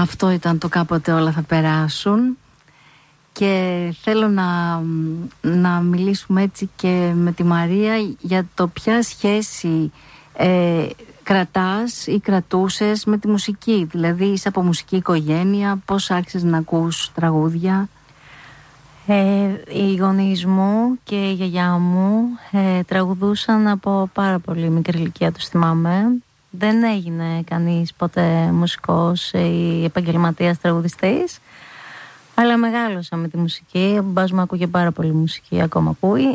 Αυτό ήταν το κάποτε όλα θα περάσουν. Και θέλω να μιλήσουμε έτσι και με τη Μαρία για το ποια σχέση κρατάς ή κρατούσες με τη μουσική. Δηλαδή είσαι από μουσική οικογένεια, πώς άρχισες να ακούς τραγούδια? Οι γονείς μου και η γιαγιά μου τραγουδούσαν από πάρα πολύ μικρή ηλικία, τους θυμάμαι. Δεν έγινε κανείς ποτέ μουσικός ή επαγγελματίας τραγουδιστής, αλλά μεγάλωσα με τη μουσική. Ο μπαμπάς μου ακούγε πάρα πολύ μουσική, ακόμα ακούει.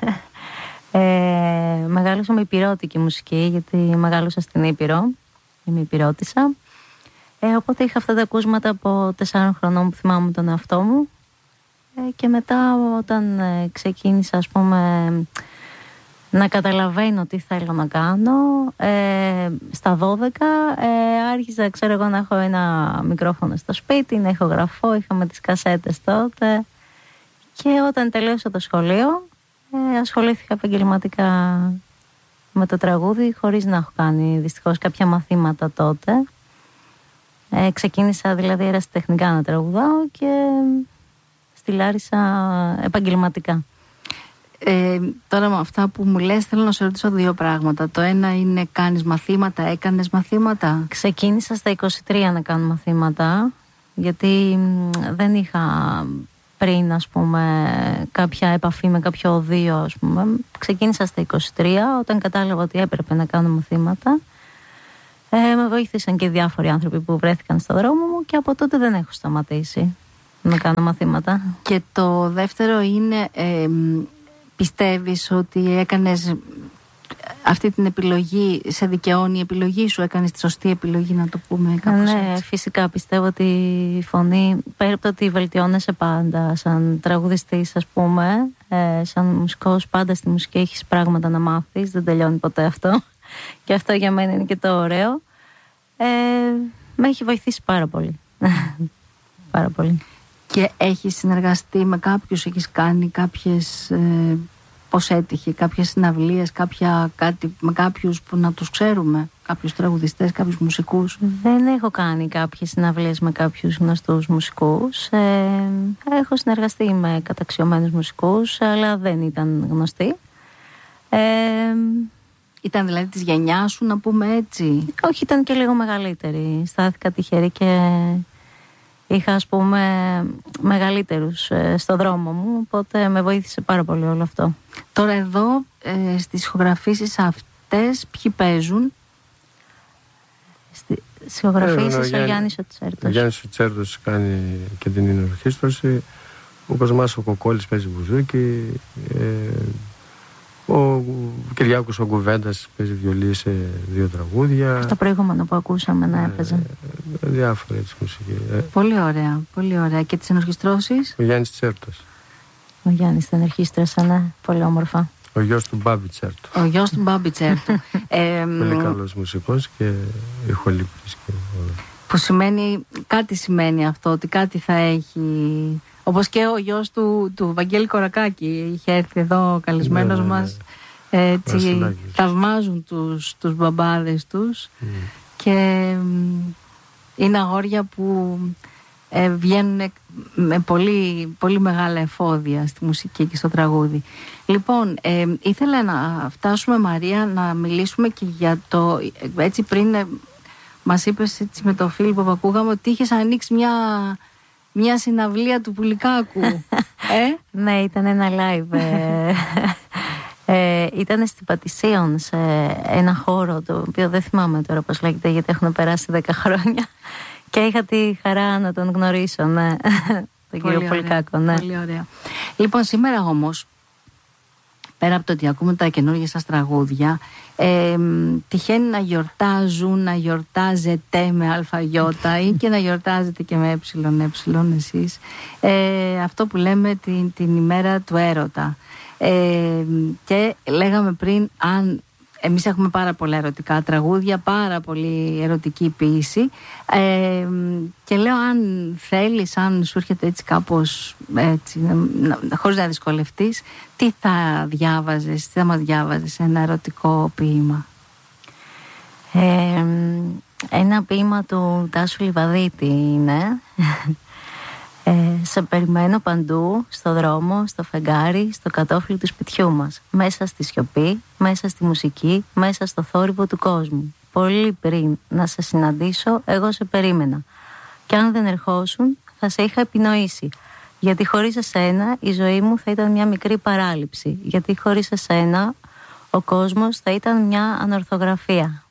Μεγάλωσα με υπηρώτικη μουσική, γιατί μεγάλωσα στην Ήπειρο. Είμαι υπηρώτησα. Οπότε είχα αυτά τα ακούσματα από 4 χρονών που θυμάμαι τον εαυτό μου. Και μετά όταν ξεκίνησα, ας πούμε, να καταλαβαίνω τι θέλω να κάνω, στα 12 άρχισα, ξέρω εγώ, να έχω ένα μικρόφωνο στο σπίτι, να ηχογραφώ, είχαμε τις κασέτες τότε. Και όταν τελείωσα το σχολείο, ασχολήθηκα επαγγελματικά με το τραγούδι, χωρίς να έχω κάνει δυστυχώς κάποια μαθήματα τότε. Ξεκίνησα δηλαδή ερασιτεχνικά να τραγουδάω και στη Λάρισα επαγγελματικά. Τώρα με αυτά που μου λες θέλω να σου ρωτήσω 2 πράγματα. Το ένα είναι, κάνεις μαθήματα, έκανες μαθήματα? Ξεκίνησα στα 23 να κάνω μαθήματα, γιατί δεν είχα πριν, ας πούμε, κάποια επαφή με κάποιο οδείο, ας πούμε. Ξεκίνησα στα 23 όταν κατάλαβα ότι έπρεπε να κάνω μαθήματα. Με βοήθησαν και διάφοροι άνθρωποι που βρέθηκαν στο δρόμο μου και από τότε δεν έχω σταματήσει να κάνω μαθήματα. Και το δεύτερο είναι, πιστεύεις ότι έκανες αυτή την επιλογή, σε δικαιώνει η επιλογή σου, έκανες τη σωστή επιλογή, να το πούμε κάπως ναι, έτσι? Φυσικά πιστεύω ότι η φωνή, πέρα από το ότι βελτιώνεσαι πάντα σαν τραγουδιστής, ας πούμε, σαν μουσικός, πάντα στη μουσική έχεις πράγματα να μάθεις, δεν τελειώνει ποτέ αυτό. Και αυτό για μένα είναι και το ωραίο. Με έχει βοηθήσει πάρα πολύ. Πάρα πολύ. Και έχεις συνεργαστεί με κάποιους, έχεις κάνει κάποιες, πώς έτυχε, κάποιες συναυλίες, κάτι με κάποιους που να τους ξέρουμε, κάποιους τραγουδιστές, κάποιους μουσικούς? Δεν έχω κάνει κάποιες συναυλίες με κάποιους γνωστούς μουσικούς. Έχω συνεργαστεί με καταξιωμένους μουσικούς, αλλά δεν ήταν γνωστοί. Ήταν δηλαδή της γενιάς σου, να πούμε έτσι? Όχι, ήταν και λίγο μεγαλύτερη. Στάθηκα τυχερή και είχα, ας πούμε, μεγαλύτερους στο δρόμο μου, οπότε με βοήθησε πάρα πολύ όλο αυτό. Τώρα εδώ στις ηχογραφήσεις αυτές ποιοι παίζουν? Στις ηχογραφήσεις ο Γιάννης ο Τσέρτος. Ο Γιάννης ο Τσέρτος κάνει και την ενορχήστρωση. Ο Κοσμάς ο Κοκόλης παίζει μπουζούκι. Ο Κυριάκος ο Κουβέντας παίζει βιολί σε 2 τραγούδια. Στο προηγούμενο που ακούσαμε να έπαιζε. Διάφορα έτσι μουσική. Πολύ ωραία, πολύ ωραία. Και τις ενορχιστρώσεις? Ο Γιάννης Τσέρτος. Ο Γιάννης την ενορχίστρωσε, ναι, πολύ όμορφα. Ο γιος του Μπάμπη Τσέρτου. Ο γιος του Μπάμπη Τσέρτου. Πολύ καλός μουσικός και ηχολήπτης. Που κάτι σημαίνει αυτό, ότι κάτι θα έχει. Όπως και ο γιος του Βαγγέλη Κορακάκη είχε έρθει εδώ καλεσμένος μας. Έτσι, θαυμάζουν τους μπαμπάδες τους και είναι αγόρια που βγαίνουν με πολύ, πολύ μεγάλα εφόδια στη μουσική και στο τραγούδι. Λοιπόν, ήθελα να φτάσουμε, Μαρία, να μιλήσουμε και για το, έτσι πριν μας είπες έτσι με το Φίλιππο που ακούγαμε, ότι είχες ανοίξει μια συναυλία του Πουλικάκου. Ναι, ήταν ένα live. Ήταν στην Πατησίων, σε ένα χώρο το οποίο δεν θυμάμαι τώρα πώς λέγεται, γιατί έχουν περάσει 10 χρόνια και είχα τη χαρά να τον γνωρίσω, ναι. Τον κύριο Πουλικάκο, ναι. Πολύ ωραία. Λοιπόν, σήμερα όμως, πέρα από το ότι ακούμε τα καινούργια σας τραγούδια, τυχαίνει να γιορτάζουν, να γιορτάζετε με αλφαγιώτα ή και να γιορτάζετε και με εσείς, αυτό που λέμε την ημέρα του έρωτα. Και λέγαμε πριν, αν εμείς έχουμε πάρα πολλά ερωτικά τραγούδια, πάρα πολύ ερωτική ποίηση, και λέω, αν θέλεις, αν σου έρχεται έτσι κάπως έτσι, χωρίς να δυσκολευτείς, τι θα διάβαζες, τι θα μας διάβαζες, ένα ερωτικό ποίημα? Ένα ποίημα του Τάσου Λιβαδίτη είναι. Σε περιμένω παντού, στο δρόμο, στο φεγγάρι, στο κατόφλι του σπιτιού μας. Μέσα στη σιωπή, μέσα στη μουσική, μέσα στο θόρυβο του κόσμου. Πολύ πριν να σε συναντήσω, εγώ σε περίμενα. Κι αν δεν ερχόσουν, θα σε είχα επινοήσει. Γιατί χωρίς εσένα η ζωή μου θα ήταν μια μικρή παράληψη. Γιατί χωρίς εσένα ο κόσμος θα ήταν μια ανορθογραφία.